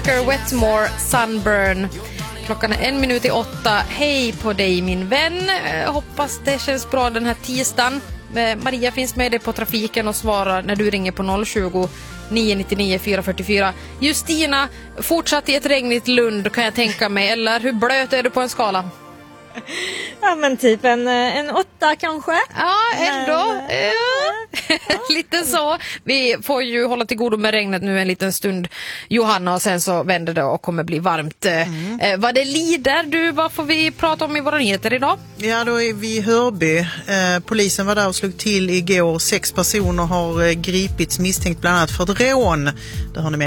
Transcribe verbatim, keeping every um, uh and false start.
Walker, Wetmore, Sunburn. Klockan är en minut i åtta. Hej på dig min vän. Jag hoppas det känns bra den här tisdagen. Maria finns med dig på trafiken och svarar när du ringer på noll tjugo, nio nio nio, fyra fyra fyra. Justina, fortsatt i ett regnigt Lund kan jag tänka mig. Eller hur blöt är du på en skala? Ja, men typ en, en åtta kanske. Ja, ändå. Men, ja. Lite så. Vi får ju hålla till godo med regnet nu en liten stund, Johanna, och sen så vänder det och kommer bli varmt. Mm. Eh, vad det lider, du, vad får vi prata om i våra nyheter idag? Ja, då är vi i Hörby. Eh, polisen var där och slog till igår. Sex personer har eh, gripits misstänkt bland annat för ett rån. Det har ni med.